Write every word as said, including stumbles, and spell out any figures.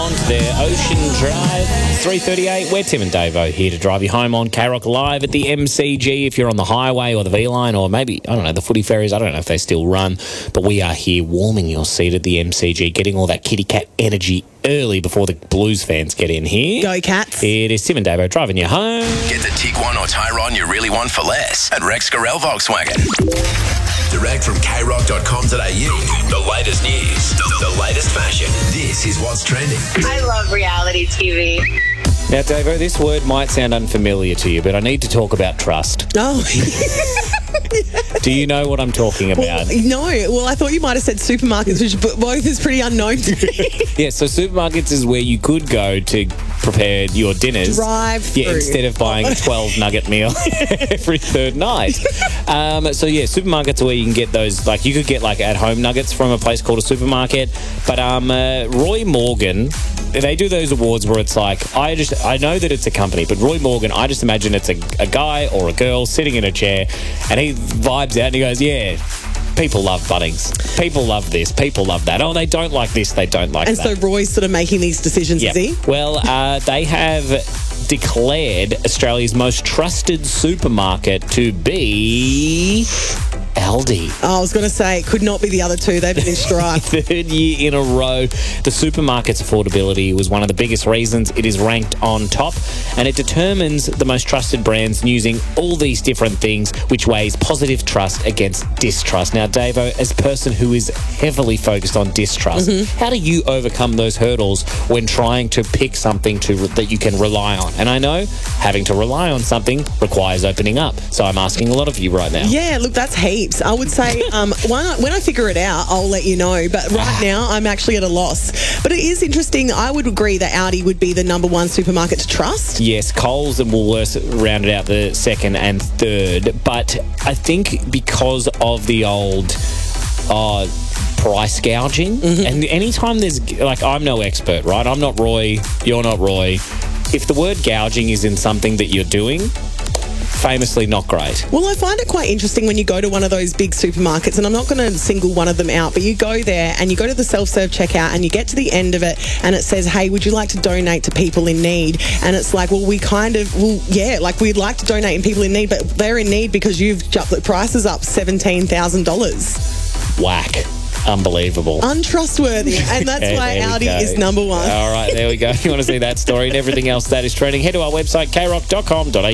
on to their Ocean Drive three thirty-eight. We're Tim and Davo here to drive you home on K-Rock Live at the M C G if you're on the highway or the V-Line or maybe, I don't know, the footy ferries. I don't know if they still run, but we are here warming your seat at the M C G, getting all that kitty cat energy early before the Blues fans get in here. Go Cats. It is Tim and Davo driving you home. Get the Tiguan or Tyron you really want for less at Rex Gorel Volkswagen. Direct from k rock dot com dot a u. The latest news, the latest fashion. This is what's trending. I love reality T V. Now, Davo, this word might sound unfamiliar to you, but I need to talk about trust. Oh. Do you know what I'm talking about? Well, no. Well, I thought you might have said supermarkets, which b- both is pretty unknown to me. Yeah, so supermarkets is where you could go to prepare your dinners. Drive through. Yeah, instead of buying a twelve nugget meal every third night. Um, so, yeah, supermarkets are where you can get those, like, you could get, like, at-home nuggets from a place called a supermarket. But um, uh, Roy Morgan, they do those awards where it's like, I just, I know that it's a company, but Roy Morgan, I just imagine it's a, a guy or a girl sitting in a chair, and he vibes out and he goes, yeah, people love Bunnings. People love this. People love that. Oh, they don't like this. They don't like and that. And so Roy's sort of making these decisions, Yep. is he? Well, uh, they have declared Australia's most trusted supermarket to be Aldi. Oh, I was going to say, it could not be the other two. They've been in strife. Third year in a row. The supermarket's affordability was one of the biggest reasons it is ranked on top, and it determines the most trusted brands using all these different things, which weighs positive trust against distrust. Now, Davo, as a person who is heavily focused on distrust, mm-hmm. how do you overcome those hurdles when trying to pick something to that you can rely on? And I know having to rely on something requires opening up, so I'm asking a lot of you right now. Yeah, look, that's heaps. I would say um, when, I, when I figure it out, I'll let you know. But right now, I'm actually at a loss. But it is interesting. I would agree that Aldi would be the number one supermarket to trust. Yes, Coles and Woolworths rounded out the second and third. But I think because of the old uh, price gouging, mm-hmm. and anytime there's, like, I'm no expert, right? I'm not Roy. You're not Roy. If the word gouging is in something that you're doing, famously not great. Well, I find it quite interesting when you go to one of those big supermarkets, and I'm not going to single one of them out, but you go there and you go to the self-serve checkout and you get to the end of it and it says, hey, would you like to donate to people in need? And it's like, well, we kind of, well, yeah, like we'd like to donate to people in need, but they're in need because you've jumped the prices up seventeen thousand dollars. Whack. Unbelievable. Untrustworthy. And that's yeah, why Aldi is number one. All right, there we go. If you want to see that story and everything else that is trending, head to our website, k rock dot com dot a u.